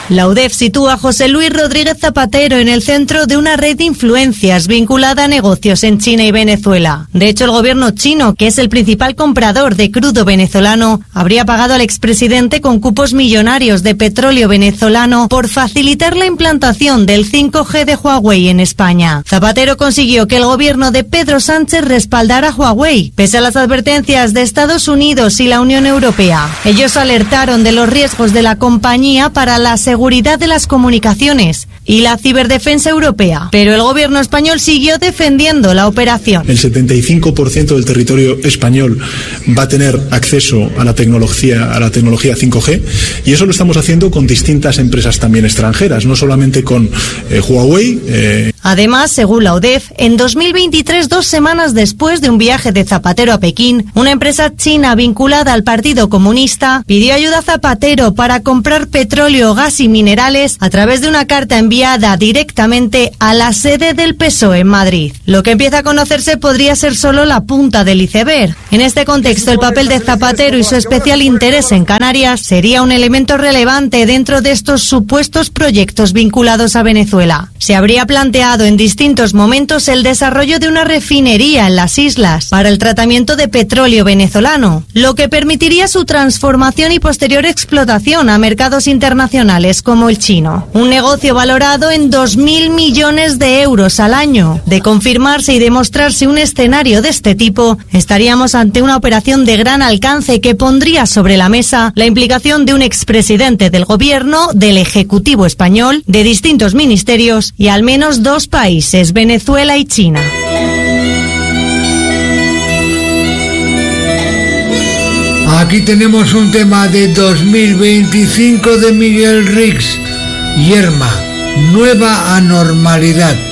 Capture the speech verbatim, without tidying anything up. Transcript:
La U D E F sitúa a José Luis Rodríguez Zapatero en el centro de una red de influencias vinculada a negocios en China y Venezuela. De hecho, el gobierno chino, que es el principal comprador de crudo venezolano, habría pagado al expresidente con cupos millonarios de petróleo venezolano por facilitar la implantación del cinco G de Huawei en España. Zapatero consiguió que el gobierno de Pedro Sánchez respaldara a Huawei, pese a las advertencias de Estados Unidos y la Unión Europea. Ellos alertaron de los riesgos de la compañía para la seguridad seguridad de las comunicaciones y la ciberdefensa europea, pero el gobierno español siguió defendiendo la operación. El setenta y cinco por ciento del territorio español va a tener acceso a la tecnología, a la tecnología cinco G, y eso lo estamos haciendo con distintas empresas también extranjeras, no solamente con eh, Huawei. Eh. Además, según la U D E F, en dos mil veintitrés, dos semanas después de un viaje de Zapatero a Pekín, una empresa china vinculada al Partido Comunista pidió ayuda a Zapatero para comprar petróleo, gas y minerales a través de una carta enviada directamente a la sede del P S O E en Madrid. Lo que empieza a conocerse podría ser solo la punta del iceberg. En este contexto, el papel de Zapatero y su especial interés en Canarias sería un elemento relevante dentro de estos supuestos proyectos vinculados a Venezuela. Se habría planteado en distintos momentos el desarrollo de una refinería en las islas para el tratamiento de petróleo venezolano, lo que permitiría su transformación y posterior explotación a mercados internacionales como el chino. Un negocio valorado en dos mil millones de euros al año. De confirmarse y demostrarse un escenario de este tipo, estaríamos ante una operación de gran alcance que pondría sobre la mesa la implicación de un expresidente del gobierno, del Ejecutivo español, de distintos ministerios y al menos dos países, Venezuela y China. Aquí tenemos un tema de dos mil veinticinco de Miguel Rix, Yerma, Nueva Anormalidad.